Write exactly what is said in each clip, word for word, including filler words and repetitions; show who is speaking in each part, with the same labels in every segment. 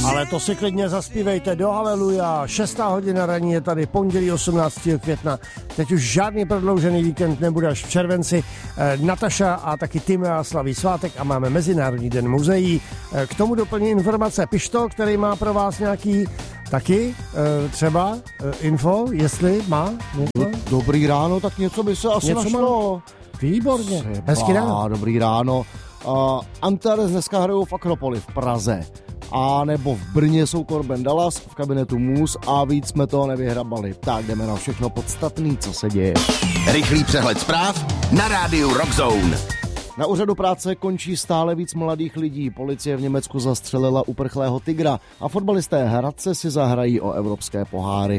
Speaker 1: Ale to si klidně zaspívejte do haleluja. Šestá hodina ranní je tady, pondělí osmnáctého května. Teď už žádný prodloužený víkend nebude až v červenci. E, Nataša a taky Timea slaví svátek a máme Mezinárodní den muzeí. E, k tomu doplní informace Pištol, který má pro vás nějaký taky e, třeba e, info, jestli má něco?
Speaker 2: Dobrý ráno, tak něco by se asi něco našlo.
Speaker 1: Má? Výborně.
Speaker 2: Třeba,
Speaker 1: hezky ráno.
Speaker 2: Dobrý ráno. Uh, Antares dneska hrajou v Akropoli v Praze. A nebo v Brně jsou Corben Dallas v kabinetu Mus a víc jsme to nevyhrabali. Tak jdeme na všechno podstatný, co se děje.
Speaker 3: Rychlý přehled zpráv na rádiu Rock Zone.
Speaker 2: Na úřadu práce končí stále víc mladých lidí. Policie v Německu zastřelila uprchlého tygra a fotbalisté Hradce si zahrají o evropské poháry.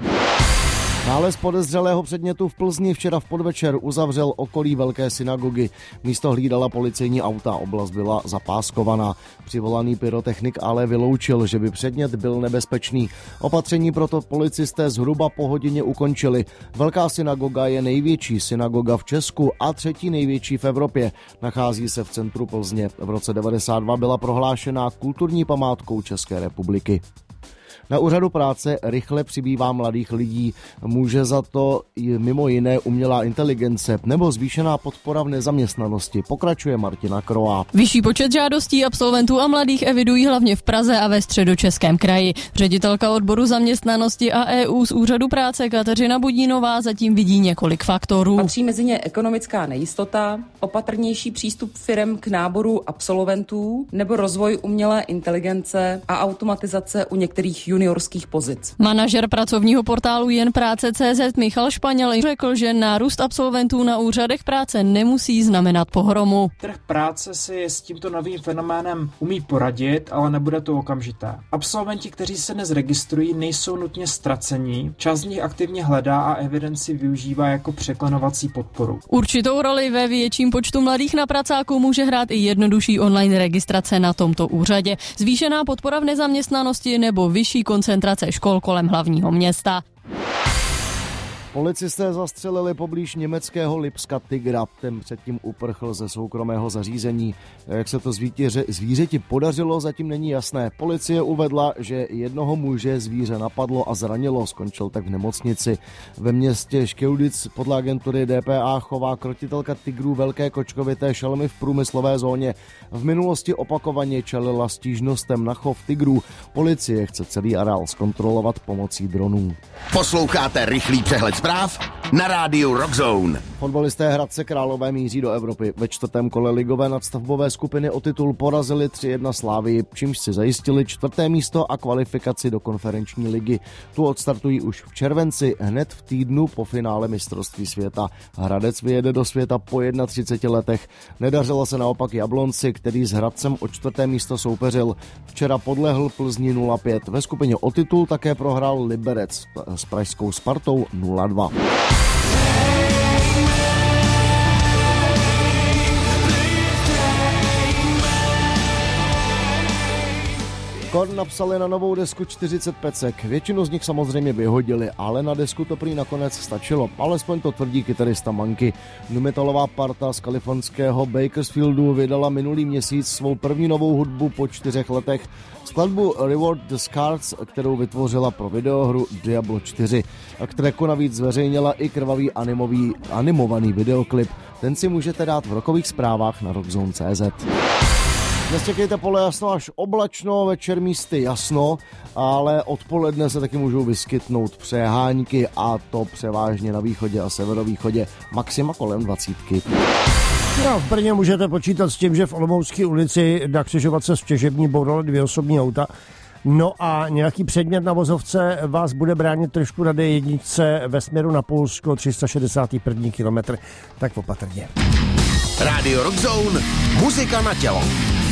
Speaker 2: Nález podezřelého předmětu v Plzni včera v podvečer uzavřel okolí velké synagogy. Místo hlídala policejní auta, oblast byla zapáskovaná. Přivolaný pyrotechnik ale vyloučil, že by předmět byl nebezpečný. Opatření proto policisté zhruba po hodině ukončili. Velká synagoga je největší synagoga v Česku a třetí největší v Evropě. Nachází se v centru Plzně. V roce devadesát dva byla prohlášena kulturní památkou České republiky. Na úřadu práce rychle přibývá mladých lidí. Může za to mimo jiné umělá inteligence nebo zvýšená podpora v nezaměstnanosti, pokračuje Martina Kroá.
Speaker 4: Vyšší počet žádostí absolventů a mladých evidují hlavně v Praze a ve Středočeském kraji. Ředitelka odboru zaměstnanosti a E U z úřadu práce Kateřina Budínová zatím vidí několik faktorů.
Speaker 5: Patří mezi ně ekonomická nejistota, opatrnější přístup firem k náboru absolventů nebo rozvoj umělé inteligence a automatizace u některých juniorských pozic.
Speaker 4: Manažer pracovního portálu Jen práce tečka cé zet Michal Španěl řekl, že nárůst absolventů na úřadech práce nemusí znamenat pohromu.
Speaker 6: Trh práce si s tímto novým fenoménem umí poradit, ale nebude to okamžité. Absolventi, kteří se dnes registrují, nejsou nutně ztracení. Část z nich aktivně hledá a evidenci využívá jako překlenovací podporu.
Speaker 4: Určitou roli ve větším počtu mladých na pracáku může hrát i jednodušší online registrace na tomto úřadě. Zvýšená podpora v nezaměstnanosti nebo vyšší koncentrace škol kolem hlavního města.
Speaker 2: Policisté zastřelili poblíž německého Lipska tygra. Ten předtím uprchl ze soukromého zařízení. Jak se to zvítěře, zvířeti podařilo, zatím není jasné. Policie uvedla, že jednoho muže zvíře napadlo a zranilo, skončil tak v nemocnici. Ve městě Škeudic podle agentury D P A chová krotitelka tygrů velké kočkovité šelmy v průmyslové zóně. V minulosti opakovaně čelila stížnostem na chov tygrů. Policie chce celý areál zkontrolovat pomocí dronů.
Speaker 3: Posloucháte rychlý přehled zpráv na rádiu Rock Zone.
Speaker 2: Fotbalisté Hradce Králové míří do Evropy. Ve čtvrtém kole ligové nadstavbové skupiny o titul porazili tři jedna Slavii, čímž si zajistili čtvrté místo a kvalifikaci do konferenční ligy. Tu odstartují už v červenci, hned v týdnu po finále mistrovství světa. Hradec vyjede do světa po třiceti jednoho letech. Nedařilo se naopak Jablonci, který s Hradcem o čtvrté místo soupeřil. Včera podlehl Plzni nula pět. Ve skupině o titul také prohrál Liberec s pražskou Spartou nula dva. Korn napsali na novou desku čtyřicet pecek. Většinu z nich samozřejmě vyhodili, ale na desku to prý nakonec stačilo. Alespoň to tvrdí kytarista Manky. Numetalová parta z kalifornského Bakersfieldu vydala minulý měsíc svou první novou hudbu po čtyřech letech. Skladbu Reward the Scars, kterou vytvořila pro videohru Diablo čtyři. A k tracku navíc zveřejnila i krvavý animový, animovaný videoklip. Ten si můžete dát v rokových zprávách na rockzone tečka cé zet. Dnes čekejte pole jasno až oblačno, večer místy jasno, ale odpoledne se taky můžou vyskytnout přehánky a to převážně na východě a severovýchodě, maxima kolem dvacítky.
Speaker 1: No, v Brně můžete počítat s tím, že v Olomoucké ulici na křižovatce z Těžební bourali dvě osobní auta. No a nějaký předmět na vozovce vás bude bránit trošku na D jedna ve směru na Polsko, tři sta šedesátý první kilometr, tak opatrně.
Speaker 3: Radio Rock Zone, muzika na tělo.